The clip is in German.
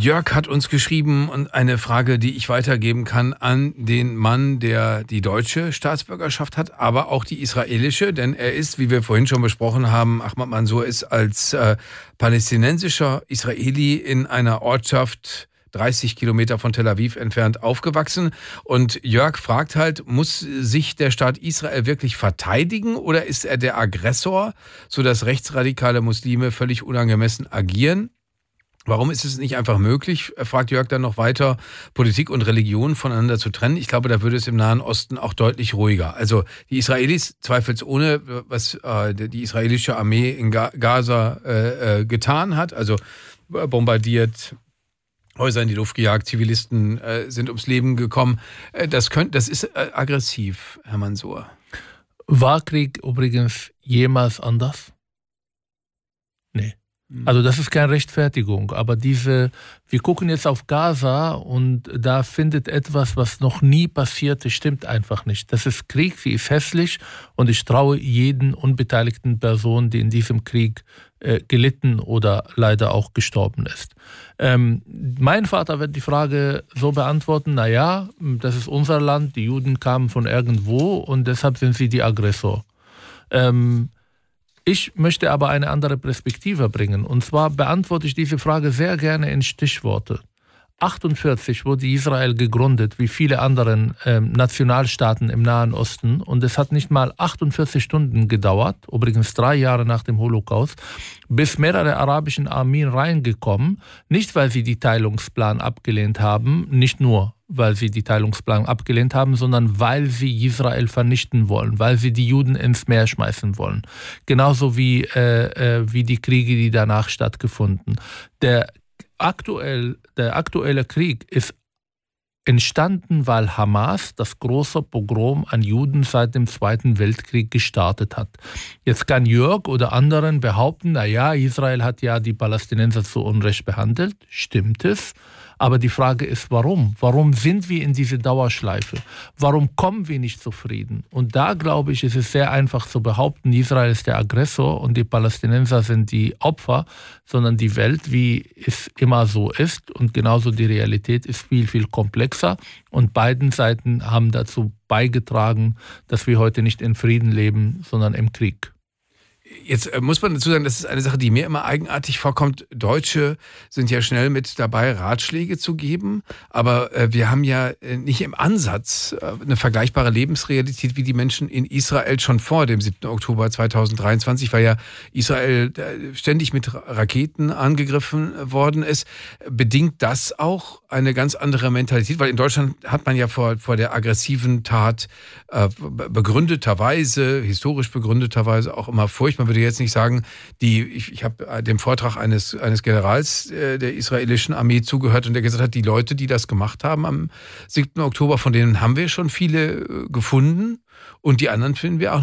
Jörg hat uns geschrieben und eine Frage, die ich weitergeben kann an den Mann, der die deutsche Staatsbürgerschaft hat, aber auch die israelische, denn er ist, wie wir vorhin schon besprochen haben, Ahmad Mansour ist als palästinensischer Israeli in einer Ortschaft 30 Kilometer von Tel Aviv entfernt aufgewachsen. Und Jörg fragt halt, muss sich der Staat Israel wirklich verteidigen oder ist er der Aggressor, sodass rechtsradikale Muslime völlig unangemessen agieren? Warum ist es nicht einfach möglich, fragt Jörg dann noch weiter, Politik und Religion voneinander zu trennen? Ich glaube, da würde es im Nahen Osten auch deutlich ruhiger. Also die Israelis, zweifelsohne, was die israelische Armee in Gaza getan hat, also bombardiert, Häuser in die Luft gejagt, Zivilisten sind ums Leben gekommen. Das ist aggressiv, Herr Mansour. War Krieg übrigens jemals anders? Nee. Also das ist keine Rechtfertigung, aber wir gucken jetzt auf Gaza und da findet etwas, was noch nie passierte, stimmt einfach nicht. Das ist Krieg, sie ist hässlich und ich traue jeden unbeteiligten Person, die in diesem Krieg gelitten oder leider auch gestorben ist. Mein Vater wird die Frage so beantworten, naja, das ist unser Land, die Juden kamen von irgendwo und deshalb sind sie die Aggressor. Ich möchte aber eine andere Perspektive bringen. Und zwar beantworte ich diese Frage sehr gerne in Stichworte. 1948 wurde Israel gegründet, wie viele anderen Nationalstaaten im Nahen Osten. Und es hat nicht mal 48 Stunden gedauert, übrigens 3 Jahre nach dem Holocaust, bis mehrere arabischen Armeen reingekommen. Nicht, weil sie die Teilungsplan abgelehnt haben, nicht nur, weil sie die Teilungsplan abgelehnt haben, sondern weil sie Israel vernichten wollen, weil sie die Juden ins Meer schmeißen wollen. Genauso wie die Kriege, die danach stattgefunden. Der aktuelle Krieg ist entstanden, weil Hamas das große Pogrom an Juden seit dem Zweiten Weltkrieg gestartet hat. Jetzt kann Jörg oder anderen behaupten, naja, Israel hat ja die Palästinenser zu Unrecht behandelt. Stimmt es? Aber die Frage ist, warum? Warum sind wir in diese Dauerschleife? Warum kommen wir nicht zufrieden? Und da, glaube ich, ist es sehr einfach zu behaupten, Israel ist der Aggressor und die Palästinenser sind die Opfer, sondern die Welt, wie es immer so ist und genauso die Realität ist viel, viel komplexer. Und beiden Seiten haben dazu beigetragen, dass wir heute nicht in Frieden leben, sondern im Krieg. Jetzt muss man dazu sagen, das ist eine Sache, die mir immer eigenartig vorkommt. Deutsche sind ja schnell mit dabei, Ratschläge zu geben, aber wir haben ja nicht im Ansatz eine vergleichbare Lebensrealität wie die Menschen in Israel schon vor dem 7. Oktober 2023, weil ja Israel ständig mit Raketen angegriffen worden ist. Bedingt das auch eine ganz andere Mentalität? Weil in Deutschland hat man ja vor der aggressiven Tat begründeterweise, historisch begründeterweise auch immer Furcht. Man würde jetzt nicht sagen, ich habe dem Vortrag eines Generals der israelischen Armee zugehört und der gesagt hat, die Leute, die das gemacht haben am 7. Oktober, von denen haben wir schon viele gefunden und die anderen finden wir auch